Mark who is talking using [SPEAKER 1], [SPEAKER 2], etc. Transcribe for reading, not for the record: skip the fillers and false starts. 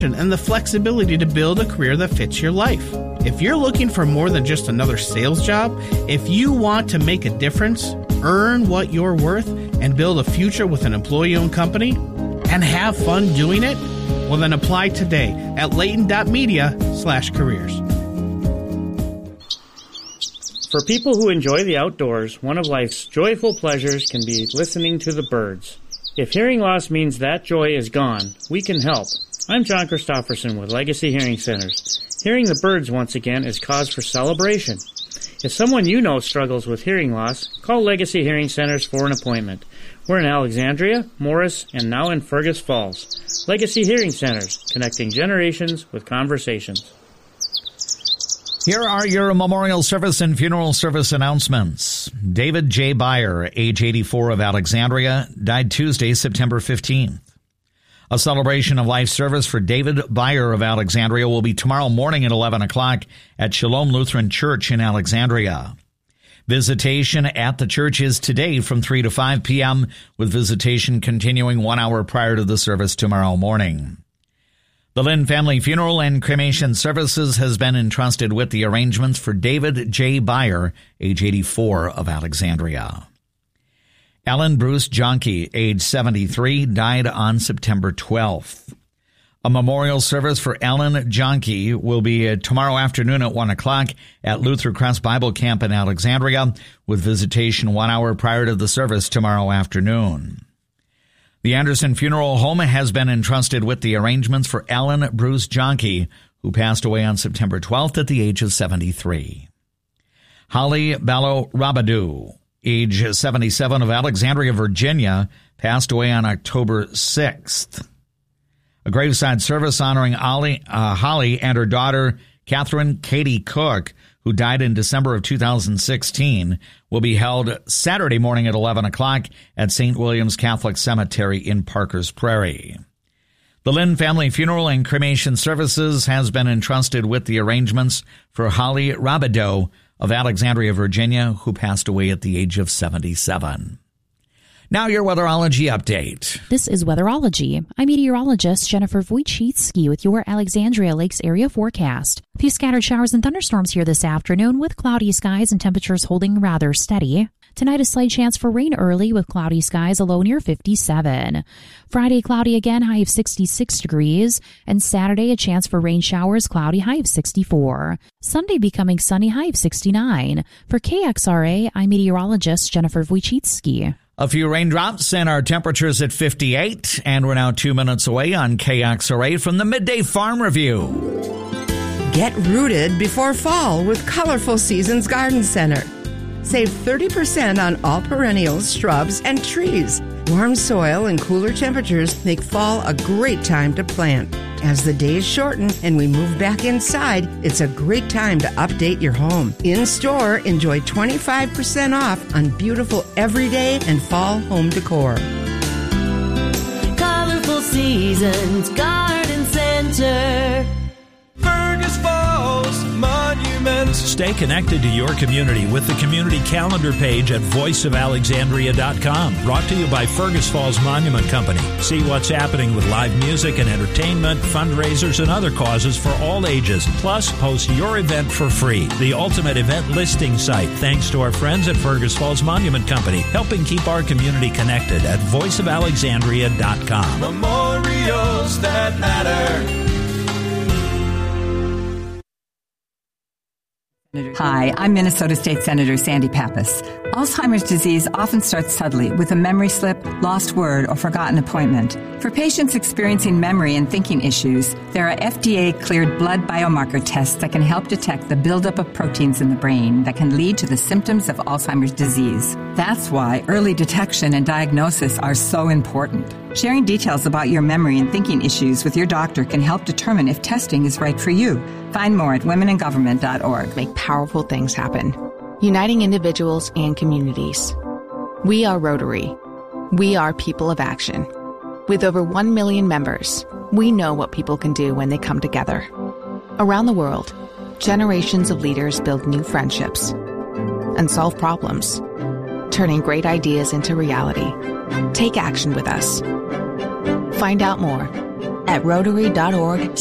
[SPEAKER 1] and the flexibility to build a career that fits your life. If you're looking for more than just another sales job, if you want to make a difference, earn what you're worth, and build a future with an employee-owned company, and have fun doing it, well then apply today at layton.media/careers.
[SPEAKER 2] For people who enjoy the outdoors, one of life's joyful pleasures can be listening to the birds. If hearing loss means that joy is gone, we can help. I'm John Christofferson with Legacy Hearing Centers. Hearing the birds once again is cause for celebration. If someone you know struggles with hearing loss, call Legacy Hearing Centers for an appointment. We're in Alexandria, Morris, and now in Fergus Falls. Legacy Hearing Centers, connecting generations with conversations.
[SPEAKER 3] Here are your memorial service and funeral service announcements. David J. Byer, age 84 of Alexandria, died Tuesday, September 15th. A celebration of life service for David Byer of Alexandria will be tomorrow morning at 11 o'clock at Shalom Lutheran Church in Alexandria. Visitation at the church is today from 3 to 5 p.m., with visitation continuing 1 hour prior to the service tomorrow morning. The Lynn Family Funeral and Cremation Services has been entrusted with the arrangements for David J. Byer, age 84 of Alexandria. Ellen Bruce Jonke, age 73, died on September 12th. A memorial service for Ellen Jonke will be tomorrow afternoon at 1 o'clock at Luther Cross Bible Camp in Alexandria, with visitation 1 hour prior to the service tomorrow afternoon. The Anderson Funeral Home has been entrusted with the arrangements for Ellen Bruce Jonke, who passed away on September 12th at the age of 73. Holly Ballo-Rabadou, age 77 of Alexandria, Virginia, passed away on October 6th. A graveside service honoring Holly and her daughter, Catherine Katie Cook, who died in December of 2016, will be held Saturday morning at 11 o'clock at St. William's Catholic Cemetery in Parkers Prairie. The Lynn Family Funeral and Cremation Services has been entrusted with the arrangements for Holly Rabadou of Alexandria, Virginia, who passed away at the age of 77. Now your weatherology update.
[SPEAKER 4] This is Weatherology. I'm meteorologist Jennifer Wojcicki with your Alexandria Lakes area forecast. A few scattered showers and thunderstorms here this afternoon with cloudy skies and temperatures holding rather steady. Tonight, a slight chance for rain early with cloudy skies, a low near 57. Friday, cloudy again, high of 66 degrees. And Saturday, a chance for rain showers, cloudy, high of 64. Sunday, becoming sunny, high of 69. For KXRA, I'm meteorologist Jennifer Wojcicki.
[SPEAKER 3] A few raindrops and our temperatures at 58, and we're now 2 minutes away on KXRA from the Midday Farm Review.
[SPEAKER 5] Get rooted before fall with Colorful Seasons Garden Center. Save 30% on all perennials, shrubs, and trees. Warm soil and cooler temperatures make fall a great time to plant. As the days shorten and we move back inside, it's a great time to update your home. In-store, enjoy 25% off on beautiful everyday and fall home decor.
[SPEAKER 6] Colorful Seasons Garden Center.
[SPEAKER 7] Fergus Falls Monuments. Stay connected to your community with the community calendar page at voiceofalexandria.com. Brought to you by Fergus Falls Monument Company. See what's happening with live music and entertainment, fundraisers, and other causes for all ages. Plus, post your event for free. The ultimate event listing site, thanks to our friends at Fergus Falls Monument Company, helping keep our community connected at voiceofalexandria.com. Memorials that matter.
[SPEAKER 8] Hi, I'm Minnesota State Senator Sandy Pappas. Alzheimer's disease often starts subtly with a memory slip, lost word, or forgotten appointment. For patients experiencing memory and thinking issues, there are FDA-cleared blood biomarker tests that can help detect the buildup of proteins in the brain that can lead to the symptoms of Alzheimer's disease. That's why early detection and diagnosis are so important. Sharing details about your memory and thinking issues with your doctor can help determine if testing is right for you. Find more at womeningovernment.org.
[SPEAKER 9] Make powerful things happen, uniting individuals and communities. We are Rotary. We are people of action. With over 1 million members, we know what people can do when they come together. Around the world, generations of leaders build new friendships and solve problems, turning great ideas into reality. Take action with us. Find out more at rotary.org/.